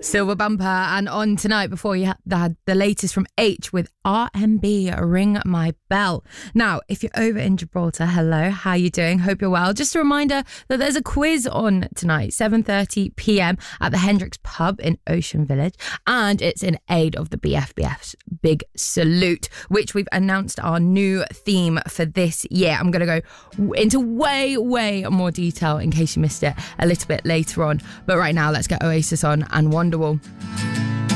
Silver Bumper, and on tonight before you had the latest from H with R&B, Ring My Bell. Now, if you're over in Gibraltar, hello, how you doing? Hope you're well. Just a reminder that there's a quiz on tonight, 7:30 p.m. at the Hendricks Pub in Ocean Village, and it's in aid of the BFBF's Big Salute, which we've announced our new theme for this year. I'm going to go into way more detail in case you missed it a little bit later on. But right now, let's get Oasis on and Wonderwall.